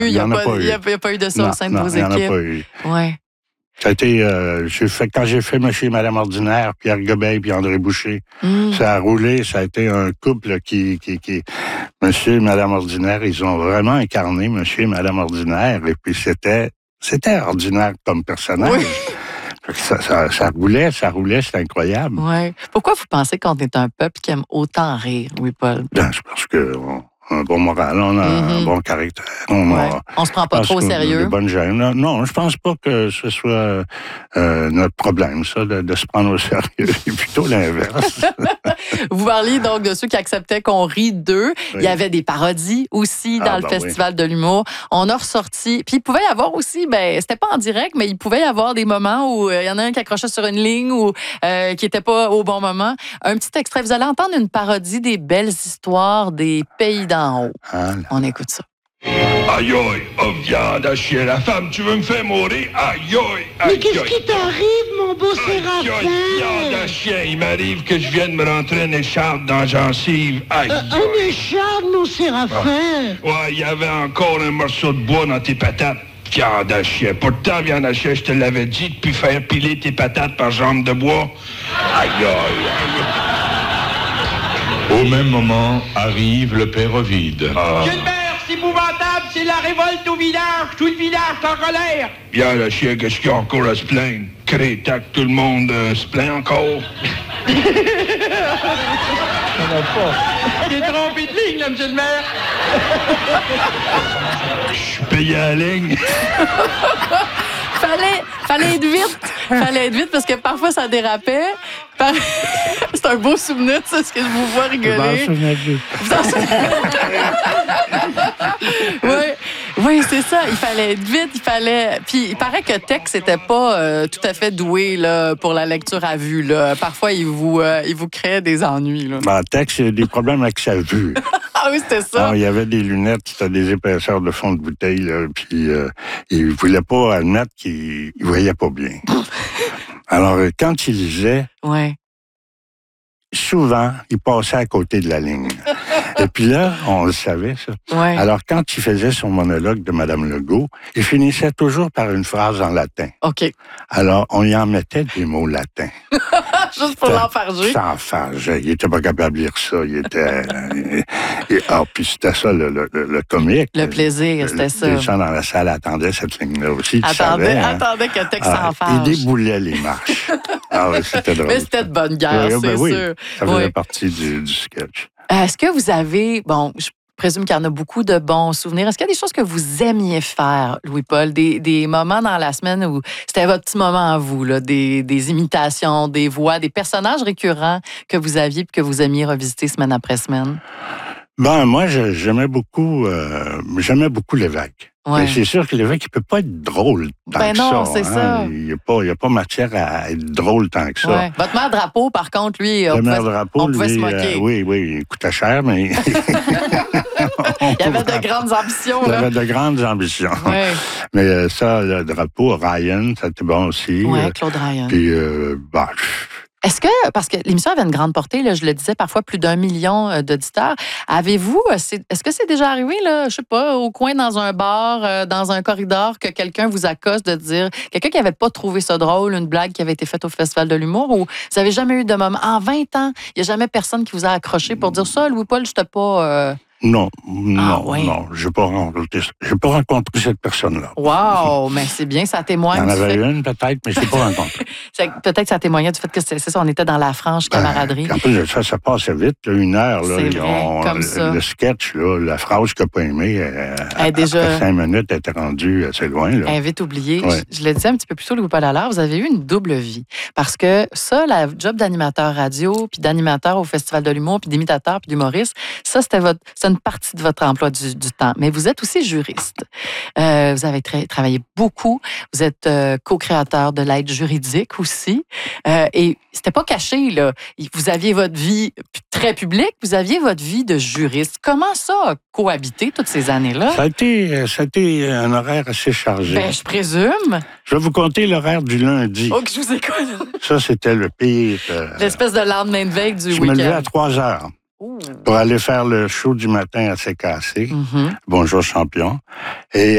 Il n'y a pas eu de ça au sein de vos équipes. Il n'y en a pas eu. Ouais. Ça a été, quand j'ai fait Monsieur et Madame Ordinaire, Pierre Gobeil puis André Boucher, ça a roulé, ça a été un couple qui Monsieur et Madame Ordinaire, ils ont vraiment incarné Monsieur et Madame Ordinaire, et puis c'était ordinaire comme personnage. Oui. Ça roulait, c'est incroyable. Ouais. Pourquoi vous pensez qu'on est un peuple qui aime autant rire, Louis-Paul? Ben, c'est parce que un bon moral, on a un bon caractère. On se prend pas trop au sérieux. De bonnes gènes. Non, je pense pas que ce soit notre problème, ça, de se prendre au sérieux. C'est plutôt l'inverse. Vous parliez donc de ceux qui acceptaient qu'on rit d'eux. Oui. Il y avait des parodies aussi dans le Festival de l'humour. On a ressorti. Puis il pouvait y avoir aussi, c'était pas en direct, mais il pouvait y avoir des moments où il y en a un qui accrochait sur une ligne ou qui était pas au bon moment. Un petit extrait. Vous allez entendre une parodie des belles histoires des pays d'en haut. On écoute ça. Aïe aïe, oh viande à chier, la femme, tu veux me faire mourir? Aïe aïe, aïe. Mais qu'est-ce qui t'arrive, mon beau Séraphin? Aïe aïe, viande à chien, il m'arrive que je vienne me rentrer une écharpe dans la gencive. Aïe aïe. Une écharpe, mon Séraphin? Ouais, il y avait encore un morceau de bois dans tes patates. Viande à chien. Pourtant, viande à chien, je te l'avais dit, depuis faire piler tes patates par jambe de bois. Aïe aïe, aïe. Au même moment, arrive le père Ovide. C'est épouvantable, c'est la révolte au village. Tout le village est en colère. Bien, le chien, qu'est-ce qu'il y a encore à se plaindre? Crétac, tout le monde se plaint encore. J'ai trompé de ligne, là, monsieur le maire. Je suis payé à la ligne. Fallait être vite. Fallait être vite parce que parfois ça dépapait. C'est un beau souvenir, ça, ce que je vous vois rigoler. Oui, c'est ça. Il fallait être vite, Puis il paraît que Tex n'était pas tout à fait doué là, pour la lecture à vue. Là. Parfois, il vous créait des ennuis. Là. Tex a des problèmes avec sa vue. Ah oui, c'était ça. Alors, il y avait des lunettes, c'était des épaisseurs de fond de bouteille, là, puis il ne voulait pas admettre qu'il ne voyait pas bien. Alors, quand il lisait, souvent, il passait à côté de la ligne. Et puis là, on le savait, ça. Ouais. Alors, quand il faisait son monologue de Mme Legault, il finissait toujours par une phrase en latin. OK. Alors, on y en mettait des mots latins. Juste pour l'enfarger. S'enfarger. Il était pas capable de lire ça. Il était... puis c'était ça, le comique. Le plaisir, c'était ça. Les gens dans la salle attendaient cette ligne-là aussi. Attendaient que Tex s'enfarge. Il déboulait les marches. C'était drôle. Mais c'était de bonne guerre, c'est sûr. Ça faisait partie du sketch. Est-ce que vous avez... Bon, je présume qu'il y en a beaucoup de bons souvenirs. Est-ce qu'il y a des choses que vous aimiez faire, Louis-Paul? Des moments dans la semaine où c'était votre petit moment à vous, là, des imitations, des voix, des personnages récurrents que vous aviez et que vous aimiez revisiter semaine après semaine? Moi, j'aimais beaucoup l'évêque. Ouais. Mais c'est sûr que l'évêque, il peut pas être drôle tant que non, ça. C'est ça. Il n'y a pas matière à être drôle tant que ça. Ouais. Votre maire Drapeau, par contre, lui, on pouvait se moquer. Oui, il coûtait cher, mais... Il avait de grandes ambitions. Il avait de grandes ambitions. Ouais. Mais ça, le Drapeau, Ryan, c'était bon aussi. Oui, Claude Ryan. Puis, est-ce que, parce que l'émission avait une grande portée, là, je le disais, parfois plus d'1 million d'auditeurs, est-ce que c'est déjà arrivé, là, je sais pas, au coin dans un bar, dans un corridor, que quelqu'un vous accoste de dire, quelqu'un qui n'avait pas trouvé ça drôle, une blague qui avait été faite au Festival de l'humour, ou vous n'avez jamais eu de moment, en 20 ans, il n'y a jamais personne qui vous a accroché pour dire ça, Louis-Paul, je t'ai pas... Non, je n'ai pas rencontré cette personne-là. Wow, mais c'est bien, ça témoigne. Il y en avait une peut-être, mais je ne l'ai pas rencontrée. Peut-être que ça témoignait du fait que c'est ça, on était dans la franche camaraderie. En plus, ça passait vite, là, 1 heure. Là, c'est vrai, comme ça. Le sketch, là, la phrase qu'il n'a pas aimée, après 5 minutes, elle était rendue assez loin. Là. Elle est vite oubliée. Ouais. Je le disais un petit peu plus tôt, Louis-Paul Allard, vous avez eu une double vie. Parce que ça, la job d'animateur radio, puis d'animateur au Festival de l'humour, puis d'imitateur, puis d'humoriste, ça, c'était une partie de votre emploi du temps. Mais vous êtes aussi juriste. Vous avez travaillé beaucoup. Vous êtes co-créateur de l'aide juridique aussi. Et c'était pas caché, là. Vous aviez votre vie très publique, vous aviez votre vie de juriste. Comment ça a cohabité toutes ces années-là? Ça a été un horaire assez chargé. Ben, je présume. Je vais vous compter l'horaire du lundi. Oh, que je vous écoute. Ça, c'était le pire. L'espèce de lendemain de veille du week-end. Je me levais à 3 heures. Pour aller faire le show du matin à CKC. Bonjour, champion. Et